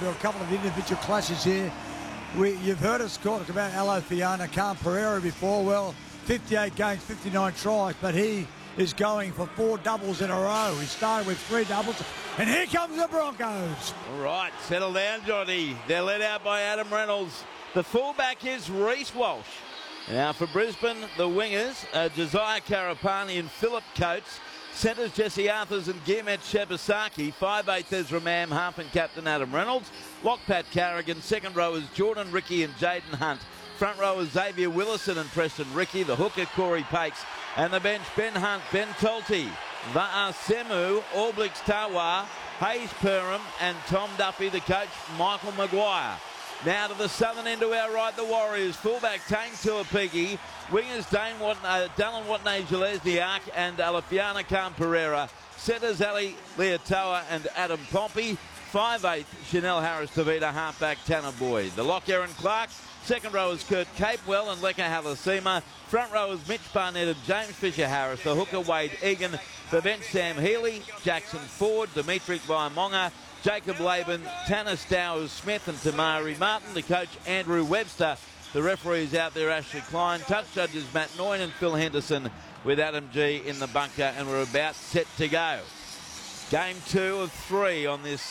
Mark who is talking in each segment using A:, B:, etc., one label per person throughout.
A: to a couple of individual clashes here. You've heard us talk about Alofiana Khan-Pereira before. Well, 58 games, 59 tries, but he is going for 4 doubles in a row. He started with 3 doubles, and here comes the Broncos.
B: All right, settle down, Johnny. They're led out by Adam Reynolds. The fullback is Reece Walsh. Now for Brisbane, the wingers, Josiah Karapani and Philip Coates. Centres Jesse Arthurs and Gearmet Shebasaki. 5'8" Ezra Mam, half and captain Adam Reynolds. Lock Pat Carrigan. Second row is Jordan Ricky and Jaden Hunt. Front row is Xavier Willison and Preston Ricky. The hooker Corey Pakes. And the bench Ben Hunt, Ben Tolte, Va'asemu, Allblix Tawa, Hayes Perham and Tom Duffy, the coach Michael Maguire. Now to the southern end to our right, the Warriors. Fullback Tane Tuapigi. Wingers Dallin Watney, the Arc and Alofiana Khan-Pereira. Centres Ali Leotoa and Adam Pompey. 5'8", Chanel Harris-Tavita, halfback Tanner Boyd. The lock Aaron Clark. Second row is Kurt Capewell and Leka Halasima. Front row is Mitch Barnett and James Fisher-Harris. The hooker Wade Egan. The bench Sam Healy, Jackson Ford, Dimitri Vaimonga, Jacob Laban, Tanner Stowers-Smith and Tamari Martin. The coach Andrew Webster. The referees out there Ashley Klein. Touch judges Matt Noyne and Phil Henderson with Adam G in the bunker, and we're about set to go. Game 2 of 3 on this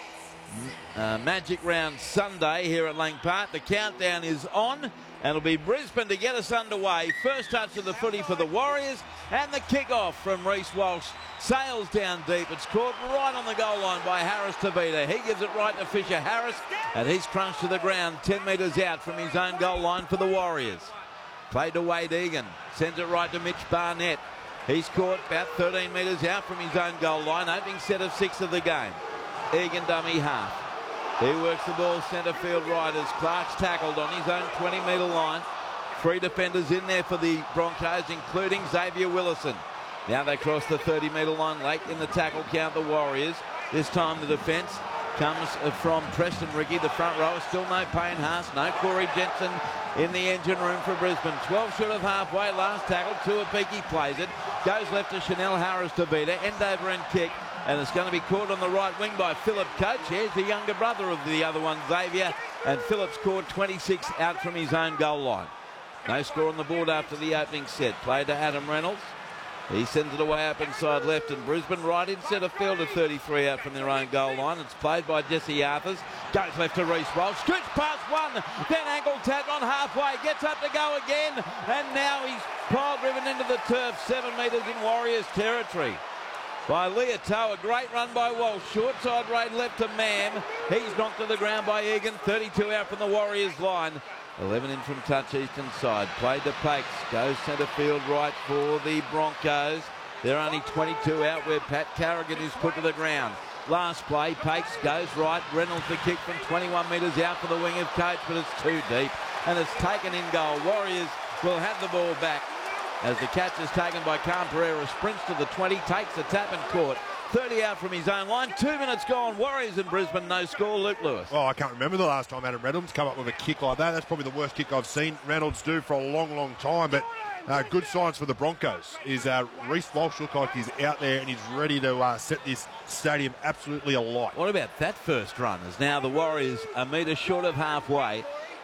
B: Magic Round Sunday here at Lang Park. The countdown is on, and it'll be Brisbane to get us underway. First touch of the footy for the Warriors, and the kick-off from Reece Walsh. Sails down deep. It's caught right on the goal line by Harris-Tavita. He gives it right to Fisher-Harris, and he's crunched to the ground 10 metres out from his own goal line for the Warriors. Played to Wade Egan. Sends it right to Mitch Barnett. He's caught about 13 metres out from his own goal line. Opening set of 6 of the game. Egan dummy half. He works the ball centre field right as Clark's tackled on his own 20-metre line. 3 defenders in there for the Broncos, including Xavier Willison. Now they cross the 30-metre line late in the tackle count, the Warriors. This time the defence comes from Preston Ricky. The front row is still no Payne Haas, no Corey Jensen in the engine room for Brisbane. 12 short of halfway, last tackle. Tuapiki plays it. Goes left to Chanel Harris-Tavita. End over end kick. And it's going to be caught on the right wing by Philip Coates. Here's the younger brother of the other one, Xavier. And Philip's scored 26 out from his own goal line. No score on the board after the opening set. Played to Adam Reynolds. He sends it away up inside left, and Brisbane right in centre field of 33 out from their own goal line. It's played by Jesse Arthurs. Goes left to Reece Walsh. Scoots past one. Then ankle tap on halfway. Gets up to go again. And now he's pile driven into the turf. 7 metres in Warriors territory. By Leotoa, great run by Walsh. Short side raid left to Mam. He's knocked to the ground by Egan. 32 out from the Warriors line. 11 in from touch eastern side. Played to Pakes. Goes centre field right for the Broncos. They're only 22 out where Pat Carrigan is put to the ground. Last play, Pakes goes right. Reynolds the kick from 21 metres out for the wing of Coates, but it's too deep. And it's taken in goal. Warriors will have the ball back as the catch is taken by Khan-Pereira. Sprints to the 20, takes the tap and caught. 30 out from his own line. 2 minutes gone. Warriors in Brisbane, no score. Luke Lewis.
C: Oh, I can't remember the last time Adam Reynolds come up with a kick like that. That's probably the worst kick I've seen Reynolds do for a long, long time. But good signs for the Broncos is Reece Walsh looks like he's out there and he's ready to set this stadium absolutely alight.
B: What about that first run? As now the Warriors a metre short of halfway.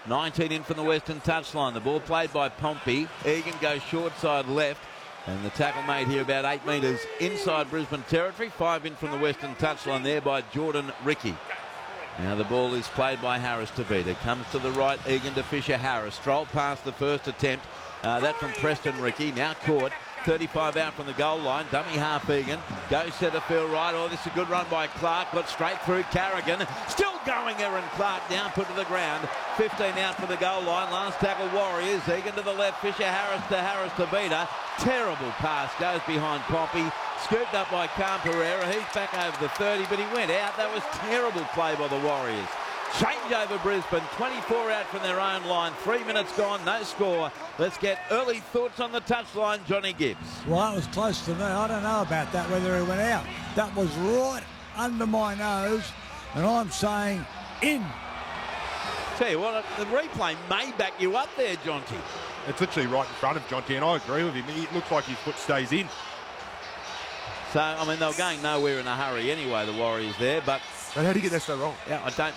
B: 19 in from the western touchline. The ball played by Pompey. Egan goes short side left. And the tackle made here about 8 metres inside Brisbane territory. 5 in from the western touchline there by Jordan Ricky. Now the ball is played by Harris-Tavita. Comes to the right, Egan to Fisher-Harris. Stroll past the first attempt. That from Preston Ricky. Now caught. 35 out from the goal line. Dummy half Egan. Goes centre field right. Oh, this is a good run by Clark. Got straight through Carrigan. Still going, Aaron Clark down, put to the ground. 15 out for the goal line. Last tackle Warriors. Egan to the left. Fisher-Harris to Harris-Tavita. Terrible pass. Goes behind Pompey. Scooped up by Khan-Pereira. He's back over the 30, but he went out. That was terrible play by the Warriors. Change over Brisbane, 24 out from their own line, 3 minutes gone, no score. Let's get early thoughts on the touchline, Johnny Gibbs.
A: Well, it was close to me. I don't know about that, whether he went out. That was right under my nose, and I'm saying in.
B: Tell you what, the replay may back you up there, Jonty.
C: It's literally right in front of Jonty, and I agree with him. It looks like his foot stays in.
B: So, I mean, they were going nowhere in a hurry anyway, the Warriors there, but
C: how do you get that so wrong?
B: Yeah, I don't